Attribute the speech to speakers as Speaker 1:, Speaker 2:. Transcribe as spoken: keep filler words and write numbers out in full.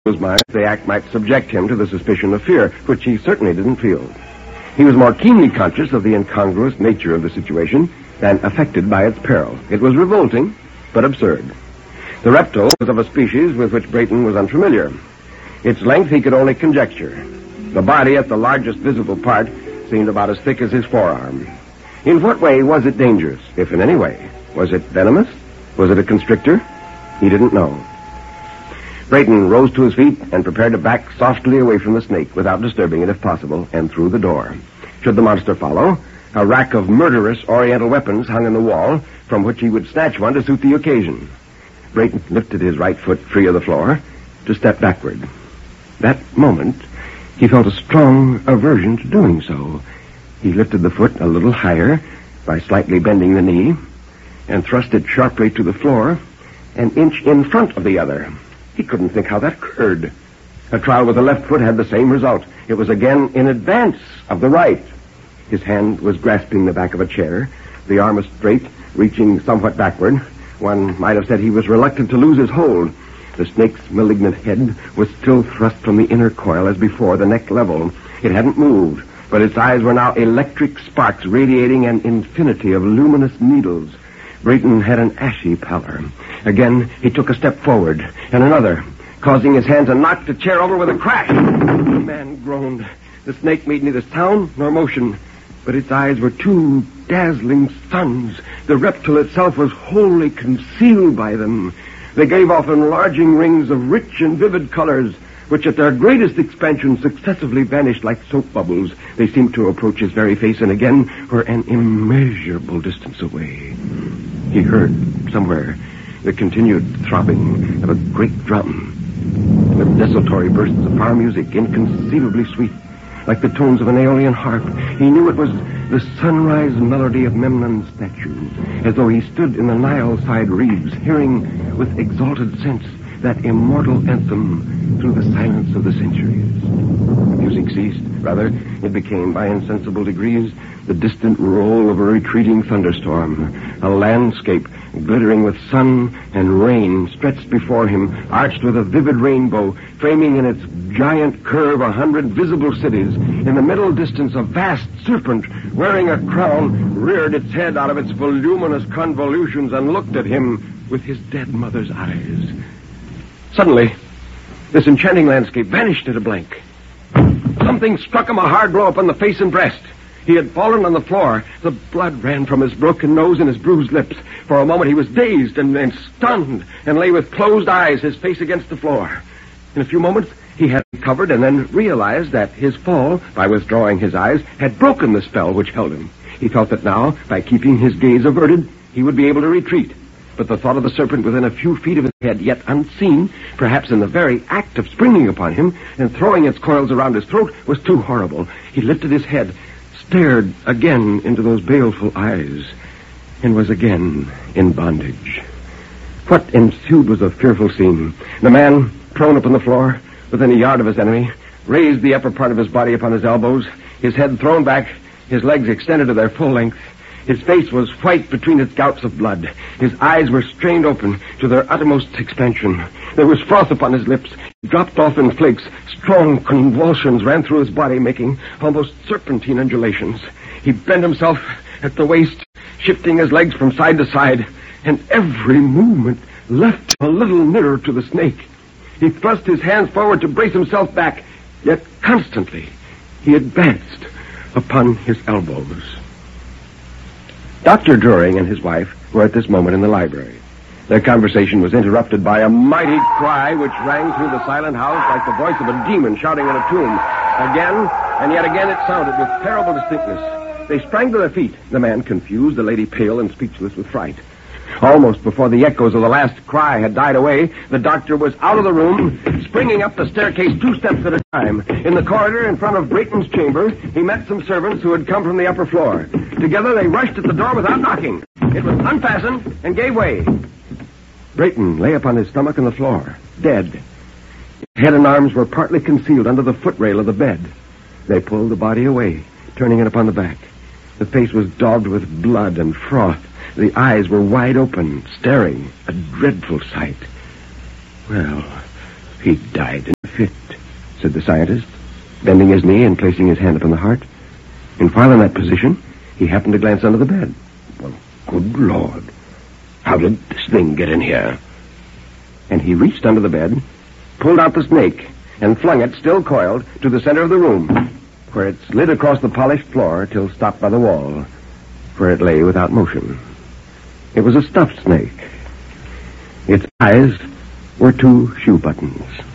Speaker 1: his mind the act might subject him to the suspicion of fear, which he certainly didn't feel. He was more keenly conscious of the incongruous nature of the situation than affected by its peril. It was revolting, but absurd. The reptile was of a species with which Brayton was unfamiliar. Its length he could only conjecture. The body at the largest visible part seemed about as thick as his forearm. In what way was it dangerous, if in any way? Was it venomous? Was it a constrictor? He didn't know. Brayton rose to his feet and prepared to back softly away from the snake without disturbing it if possible, and through the door. Should the monster follow, a rack of murderous oriental weapons hung in the wall, from which he would snatch one to suit the occasion. Brayton lifted his right foot free of the floor to step backward. That moment, he felt a strong aversion to doing so. He lifted the foot a little higher by slightly bending the knee and thrust it sharply to the floor, an inch in front of the other. He couldn't think how that occurred. A trial with the left foot had the same result. It was again in advance of the right. His hand was grasping the back of a chair, the arm was straight, reaching somewhat backward. One might have said he was reluctant to lose his hold. The snake's malignant head was still thrust from the inner coil as before, the neck level. It hadn't moved, but its eyes were now electric sparks radiating an infinity of luminous needles. Brayton had an ashy pallor. Again, he took a step forward, and another, causing his hand to knock the chair over with a crash. The man groaned. The snake made neither sound nor motion, but its eyes were two dazzling suns. The reptile itself was wholly concealed by them. They gave off enlarging rings of rich and vivid colors, which at their greatest expansion successively vanished like soap bubbles. They seemed to approach his very face and again were an immeasurable distance away. He heard, somewhere, the continued throbbing of a great drum, with desultory bursts of far music, inconceivably sweet, like the tones of an Aeolian harp. He knew it was the sunrise melody of Memnon's statue, as though he stood in the Nile-side reeds, hearing with exalted sense that immortal anthem through the silence of the centuries. The music ceased. Rather, it became, by insensible degrees, the distant roll of a retreating thunderstorm. A landscape glittering with sun and rain stretched before him, arched with a vivid rainbow, framing in its giant curve a hundred visible cities. In the middle distance, a vast serpent, wearing a crown, reared its head out of its voluminous convolutions and looked at him with his dead mother's eyes. Suddenly, this enchanting landscape vanished at a blank. Something struck him a hard blow upon the face and breast. He had fallen on the floor. The blood ran from his broken nose and his bruised lips. For a moment he was dazed and, and stunned and lay with closed eyes, his face against the floor. In a few moments he had recovered and then realized that his fall, by withdrawing his eyes, had broken the spell which held him. He felt that now, by keeping his gaze averted, he would be able to retreat. But the thought of the serpent within a few feet of his head, yet unseen, perhaps in the very act of springing upon him and throwing its coils around his throat, was too horrible. He lifted his head, stared again into those baleful eyes, and was again in bondage. What ensued was a fearful scene. The man, prone upon the floor, within a yard of his enemy, raised the upper part of his body upon his elbows, his head thrown back, his legs extended to their full length. His face was white between its gouts of blood. His eyes were strained open to their uttermost expansion. There was froth upon his lips. He dropped off in flakes. Strong convulsions ran through his body, making almost serpentine undulations. He bent himself at the waist, shifting his legs from side to side, and every movement left him a little nearer to the snake. He thrust his hands forward to brace himself back, yet constantly he advanced upon his elbows. Doctor Druring and his wife were at this moment in the library. Their conversation was interrupted by a mighty cry which rang through the silent house like the voice of a demon shouting in a tomb. Again, and yet again it sounded with terrible distinctness. They sprang to their feet, the man confused, the lady pale and speechless with fright. Almost before the echoes of the last cry had died away, the doctor was out of the room, springing up the staircase two steps at a time. In the corridor in front of Brayton's chamber, he met some servants who had come from the upper floor. Together they rushed at the door without knocking. It was unfastened and gave way. Brayton lay upon his stomach on the floor, dead. His head and arms were partly concealed under the footrail of the bed. They pulled the body away, turning it upon the back. The face was daubed with blood and froth. The eyes were wide open, staring, a dreadful sight. Well, he died. fit," said the scientist, bending his knee and placing his hand upon the heart. And while in that position, he happened to glance under the bed. Well, good Lord. How did this thing get in here? And he reached under the bed, pulled out the snake, and flung it, still coiled, to the center of the room, where it slid across the polished floor till stopped by the wall, where it lay without motion. It was a stuffed snake. Its eyes were two shoe buttons.